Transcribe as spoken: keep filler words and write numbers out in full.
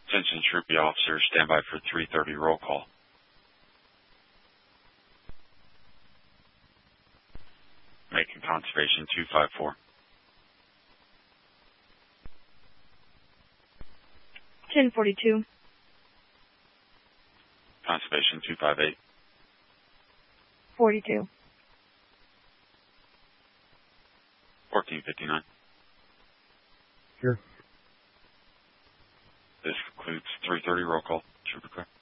Attention Troopy officers, stand by for three thirty roll call. Making conservation two five four. ten forty-two. Conservation two five eight. forty-two. fourteen fifty-nine. Here. This concludes three thirty roll call. Trooper clear.